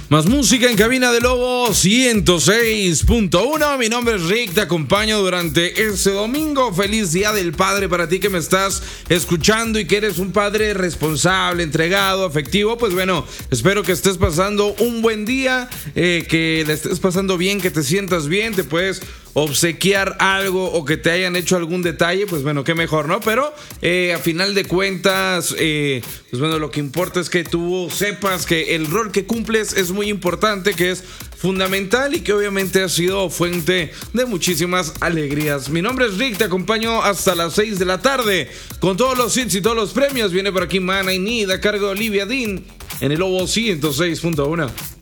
Más música en cabina de Lobo 106.1. Mi nombre es Rick, te acompaño durante este domingo. Feliz Día del Padre para ti que me estás escuchando y que eres un padre responsable, entregado, afectivo. Pues bueno, espero que estés pasando un buen día, que le estés pasando bien, que te sientas bien, te puedes obsequiar algo o que te hayan hecho algún detalle, pues bueno, qué mejor, ¿no? Pero a final de cuentas, pues bueno, lo que importa es que tú sepas que el rol que cumples es muy importante, que es fundamental y que obviamente ha sido fuente de muchísimas alegrías. Mi nombre es Rick, te acompaño hasta las 6 de la tarde con todos los hits y todos los premios. Viene por aquí Mana y Need a cargo de Olivia Dean en el Lobo 106.1.